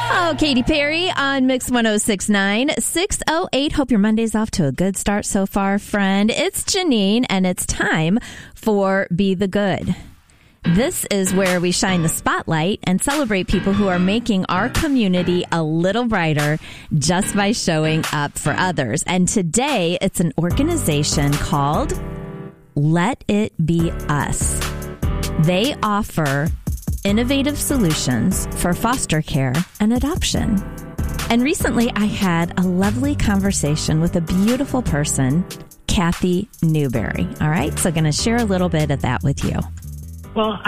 Oh, Katy Perry on Mix 106.9, 6:08. Hope your Monday's off to a good start so far, friend. It's Janine, and it's time for Be the Good. This is where we shine the spotlight and celebrate people who are making our community a little brighter just by showing up for others. And today, it's an organization called Let It Be Us. They offer innovative solutions for foster care and adoption. And recently, I had a lovely conversation with a beautiful person, Kathy Newberry. All right, so going to share a little bit of that with you. Well,